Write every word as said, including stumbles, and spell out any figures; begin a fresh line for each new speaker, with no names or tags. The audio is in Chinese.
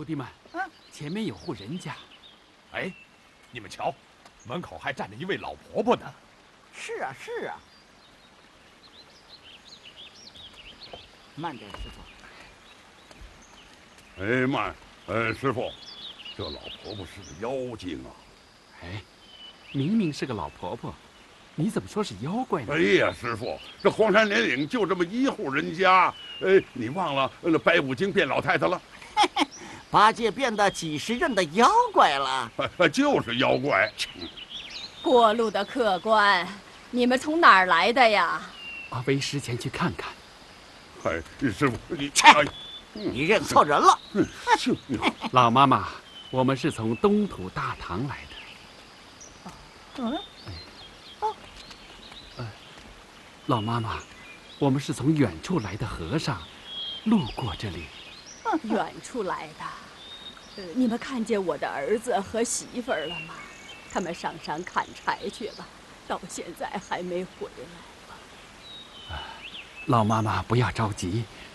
徒弟们，嗯，前面有户人家。
哎，你们瞧，门口还站着一位老婆婆呢。
是啊，是啊。慢点，师
傅。哎，慢，呃，师傅，这老婆婆是个妖精啊。
哎，明明是个老婆婆，你怎么说是妖怪呢？
哎呀，师傅，这荒山连岭就这么一户人家，呃，你忘了那白骨精变老太太了？
八戒变得几十任的妖怪了，
就是妖怪。
过路的客官，你们从哪儿来的呀？
啊，为师前去看看。
哎，师傅，你
哎，你认错人了。
就
老妈妈，我们是从东土大唐来的。
嗯，
哦，呃，老妈妈，我们是从远处来的和尚，路过这里。
远处来的，呃，你们看见我的儿子和媳妇儿了吗？他们上山砍柴去了，到现在还没回来。
啊，老妈妈不要着急，